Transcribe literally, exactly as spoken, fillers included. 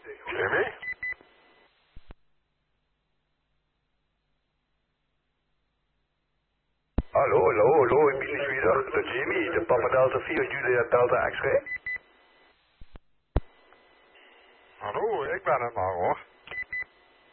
Jimmy? Hallo, hallo, hallo, Emiel is wieder. De Jimmy, de Papa Delta vier, Julia Delta X-ray. Hallo, ik ben het maar hoor.